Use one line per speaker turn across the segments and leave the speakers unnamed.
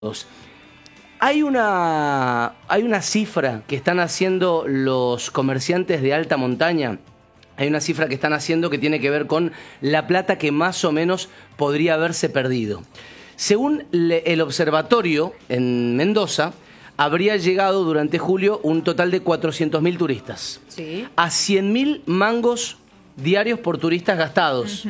Hay una cifra que están haciendo los comerciantes de alta montaña. Hay una cifra que están haciendo que tiene que ver con la plata que más o menos podría haberse perdido. Según el observatorio en Mendoza, habría llegado durante julio un total de 400.000 turistas.
Sí.
A 100.000 mangos diarios por turistas gastados.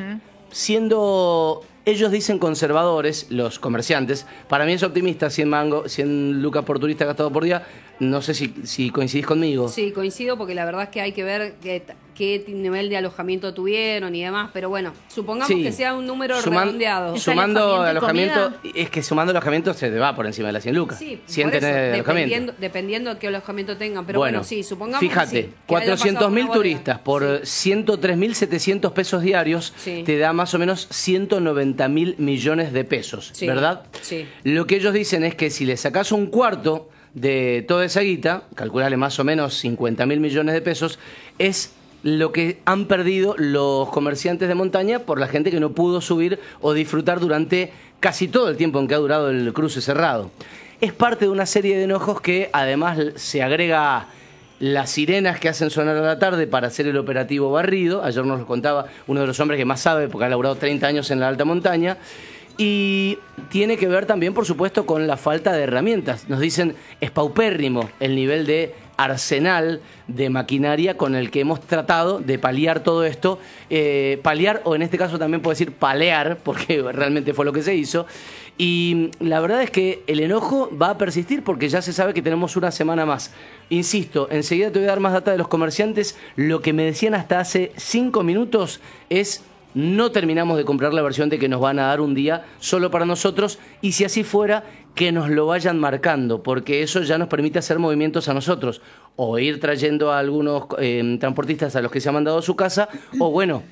Siendo, ellos dicen conservadores, los comerciantes. Para mí es optimista, 100 lucas por turista gastado por día. No sé si coincidís conmigo.
Sí, coincido, porque la verdad es que hay que ver qué nivel de alojamiento tuvieron y demás, pero bueno, supongamos que sea un número redondeado.
Sumando alojamiento, es que sumando alojamiento se te va por encima de las 100 lucas.
Sí,
sin tener alojamiento.
Dependiendo de qué alojamiento tengan, pero bueno, sí, supongamos
fíjate,
que sí,
400.000 turistas por 103.700 pesos diarios, te da más o menos 190.000 millones de pesos, ¿verdad?
Sí.
Lo que ellos dicen es que si le sacás un cuarto de toda esa guita, calculale más o menos 50.000 millones de pesos, es lo que han perdido los comerciantes de montaña por la gente que no pudo subir o disfrutar durante casi todo el tiempo en que ha durado el cruce cerrado. Es parte de una serie de enojos que además se agrega las sirenas que hacen sonar a la tarde para hacer el operativo barrido. Ayer nos lo contaba uno de los hombres que más sabe, porque ha laburado 30 años en la alta montaña. Y tiene que ver también, por supuesto, con la falta de herramientas. Nos dicen, es paupérrimo el nivel de arsenal de maquinaria con el que hemos tratado de paliar todo esto. Paliar, o en este caso también puedo decir palear, porque realmente fue lo que se hizo. Y la verdad es que el enojo va a persistir porque ya se sabe que tenemos una semana más. Insisto, enseguida te voy a dar más data de los comerciantes. Lo que me decían hasta hace 5 minutos es: no terminamos de comprar la versión de que nos van a dar un día solo para nosotros, y si así fuera, que nos lo vayan marcando, porque eso ya nos permite hacer movimientos a nosotros, o ir trayendo a algunos transportistas a los que se han mandado a su casa, o bueno,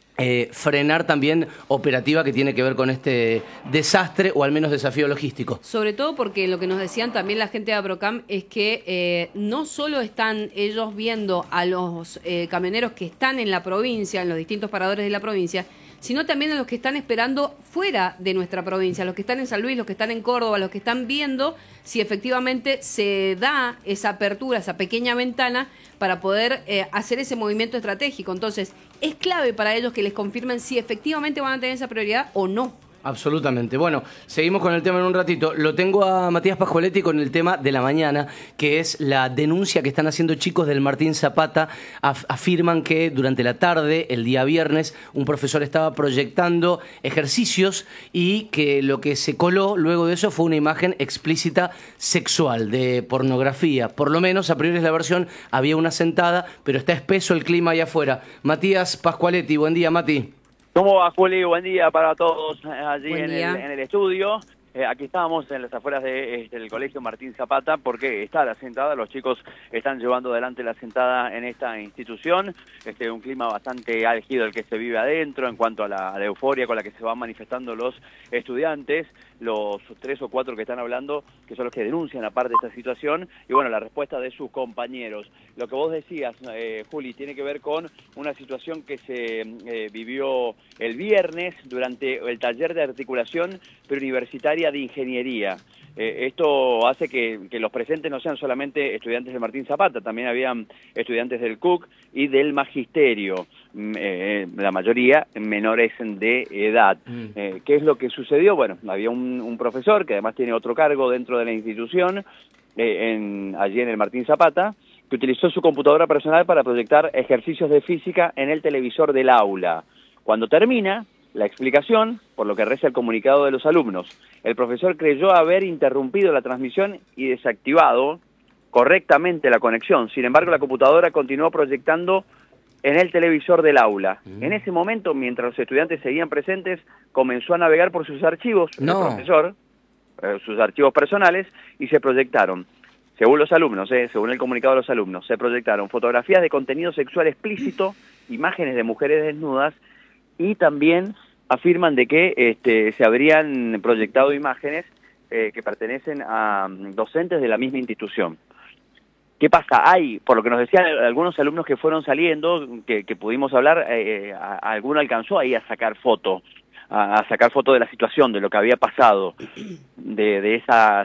frenar también operativa que tiene que ver con este desastre o al menos desafío logístico.
Sobre todo porque lo que nos decían también la gente de Abrocam es que no solo están ellos viendo a los camioneros que están en la provincia, en los distintos paradores de la provincia, sino también a los que están esperando fuera de nuestra provincia, los que están en San Luis, los que están en Córdoba, los que están viendo si efectivamente se da esa apertura, esa pequeña ventana para poder hacer ese movimiento estratégico. Entonces, es clave para ellos que les confirmen si efectivamente van a tener esa prioridad o no.
Absolutamente. Bueno, seguimos con el tema en un ratito. Lo tengo a Matías Pascualetti con el tema de la mañana, que es la denuncia que están haciendo chicos del Martín Zapata. Afirman que durante la tarde, el día viernes, un profesor estaba proyectando ejercicios y que lo que se coló luego de eso fue una imagen explícita sexual, de pornografía. Por lo menos, a priori es la versión, había una sentada, pero está espeso el clima allá afuera. Matías Pascualetti, buen día, Mati.
¿Cómo va, Juli? Buen día para todos allí en el estudio. Aquí estamos en las afueras del Colegio Martín Zapata, porque está la sentada, los chicos están llevando adelante la sentada en esta institución. Un clima bastante álgido el que se vive adentro en cuanto a la euforia con la que se van manifestando los estudiantes, los 3 o 4 que están hablando, que son los que denuncian aparte esta situación, y bueno, la respuesta de sus compañeros. Lo que vos decías, Juli, tiene que ver con una situación que se vivió el viernes durante el taller de articulación preuniversitaria de ingeniería. Esto hace que los presentes no sean solamente estudiantes de Martín Zapata, también habían estudiantes del CUC y del Magisterio, la mayoría menores de edad. ¿Qué es lo que sucedió? Bueno, había un profesor que además tiene otro cargo dentro de la institución, allí en el Martín Zapata, que utilizó su computadora personal para proyectar ejercicios de física en el televisor del aula. Cuando termina la explicación, por lo que reza el comunicado de los alumnos, el profesor creyó haber interrumpido la transmisión y desactivado correctamente la conexión. Sin embargo, la computadora continuó proyectando en el televisor del aula. En ese momento, mientras los estudiantes seguían presentes, comenzó a navegar por sus archivos, el profesor, sus archivos personales, y se proyectaron. Según los alumnos, según el comunicado de los alumnos, se proyectaron fotografías de contenido sexual explícito, imágenes de mujeres desnudas, y también afirman de que se habrían proyectado imágenes que pertenecen a docentes de la misma institución. ¿Qué pasa? Hay, por lo que nos decían algunos alumnos que fueron saliendo, que pudimos hablar, alguno alcanzó ahí a sacar foto a sacar foto de la situación, de lo que había pasado, de esa